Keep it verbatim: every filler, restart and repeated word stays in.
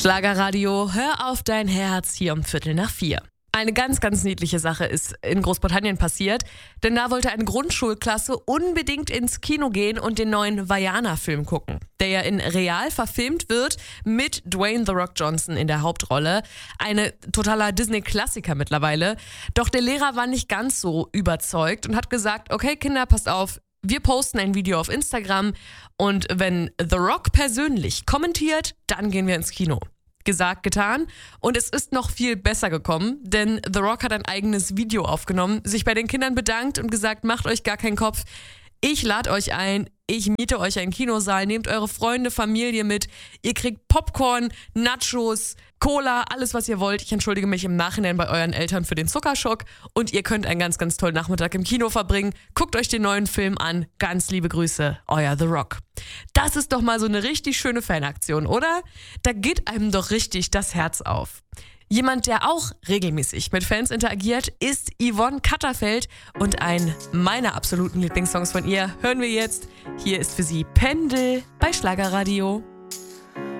Schlagerradio, hör auf dein Herz hier um Viertel nach vier. Eine ganz, ganz niedliche Sache ist in Großbritannien passiert, denn da wollte eine Grundschulklasse unbedingt ins Kino gehen und den neuen Vaiana-Film gucken, der ja in real verfilmt wird mit Dwayne The Rock Johnson in der Hauptrolle. Eine totaler Disney-Klassiker mittlerweile. Doch der Lehrer war nicht ganz so überzeugt und hat gesagt, okay Kinder, passt auf, wir posten ein Video auf Instagram und wenn The Rock persönlich kommentiert, dann gehen wir ins Kino. Gesagt, getan. Und es ist noch viel besser gekommen, denn The Rock hat ein eigenes Video aufgenommen, sich bei den Kindern bedankt und gesagt, macht euch gar keinen Kopf. Ich lade euch ein, ich miete euch einen Kinosaal, nehmt eure Freunde, Familie mit, ihr kriegt Popcorn, Nachos, Cola, alles was ihr wollt. Ich entschuldige mich im Nachhinein bei euren Eltern für den Zuckerschock und ihr könnt einen ganz, ganz tollen Nachmittag im Kino verbringen. Guckt euch den neuen Film an. Ganz liebe Grüße, euer The Rock. Das ist doch mal so eine richtig schöne Fanaktion, oder? Da geht einem doch richtig das Herz auf. Jemand, der auch regelmäßig mit Fans interagiert, ist Yvonne Katterfeld und einen meiner absoluten Lieblingssongs von ihr hören wir jetzt. Hier ist für Sie Pendel bei Schlagerradio.